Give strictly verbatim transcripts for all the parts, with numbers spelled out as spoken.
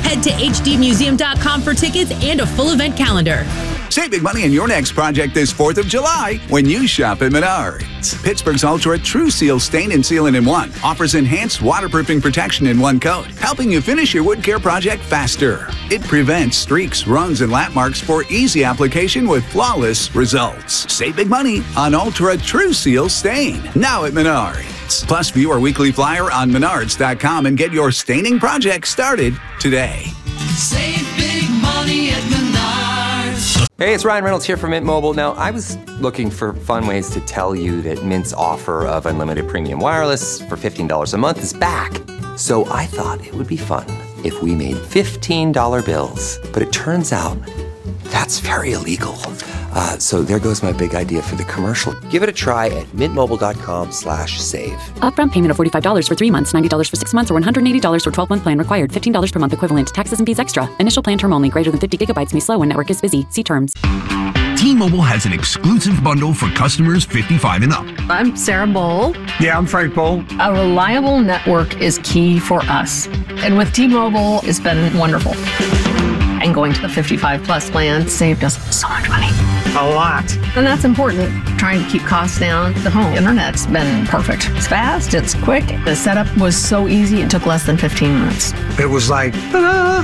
Head to H D museum dot com for tickets and a full event calendar. Save big money on your next project this fourth of July when you shop at Menards. Pittsburgh's Ultra True Seal Stain and Sealant in One offers enhanced waterproofing protection in one coat, helping you finish your wood care project faster. It prevents streaks, runs, and lap marks for easy application with flawless results. Save big money on Ultra True Seal Stain, now at Menards. Plus, view our weekly flyer on menards dot com and get your staining project started today. Save big money at Menards. Hey, it's Ryan Reynolds here from Mint Mobile. Now, I was looking for fun ways to tell you that Mint's offer of unlimited premium wireless for fifteen dollars a month is back. So I thought it would be fun if we made fifteen dollar bills. But it turns out that's very illegal. Uh, so there goes my big idea for the commercial. Give it a try at mintmobile.com slash save. Upfront payment of forty-five dollars for three months, ninety dollars for six months, or one hundred eighty dollars for twelve-month plan required. fifteen dollars per month equivalent. Taxes and fees extra. Initial plan term only. Greater than fifty gigabytes may slow when network is busy. See terms. T-Mobile has an exclusive bundle for customers fifty-five and up. I'm Sarah Bowl. Yeah, I'm Frank Bowl. A reliable network is key for us. And with T-Mobile, it's been wonderful. And going to the fifty-five plus plan saved us so much money. A lot. And that's important. Trying to keep costs down. The home internet's been perfect. It's fast, it's quick. The setup was so easy, it took less than fifteen minutes. It was like, ta-da!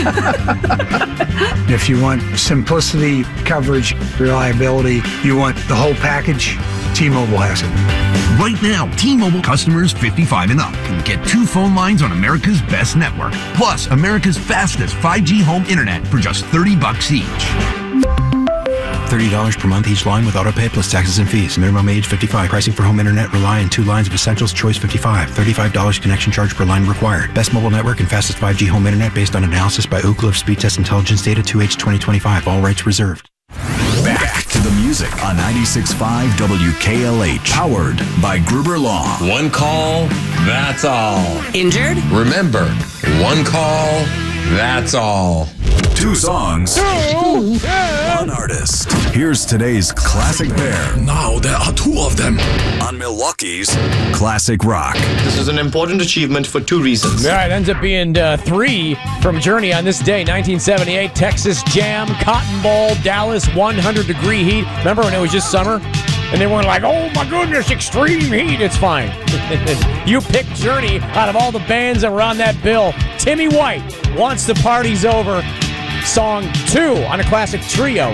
If you want simplicity, coverage, reliability, you want the whole package, T-Mobile has it. Right now, T-Mobile customers fifty-five and up can get two phone lines on America's best network, plus America's fastest five G home internet for just thirty bucks each. thirty dollars per month each line with autopay plus taxes and fees. Minimum age fifty-five. Pricing for home internet rely on two lines of Essentials Choice fifty-five. thirty-five dollars connection charge per line required. Best mobile network and fastest five G home internet based on analysis by Ookla of Speed Test Intelligence Data two H twenty twenty-five. All rights reserved. Back to the music on ninety-six point five W K L H. Powered by Gruber Law. One call, that's all. Injured? Remember, one call, that's all. Two songs, one artist. Here's today's classic pair. Now there are two of them. On Milwaukee's Classic Rock. This is an important achievement for two reasons. All right, ends up being uh, three from Journey on this day, nineteen seventy-eight. Texas Jam, Cotton Bowl, Dallas, one hundred degree heat. Remember when it was just summer? And they weren't like, oh my goodness, extreme heat. It's fine. You picked Journey out of all the bands that were on that bill. Timmy White, Once the Party's Over. Song two on a classic trio.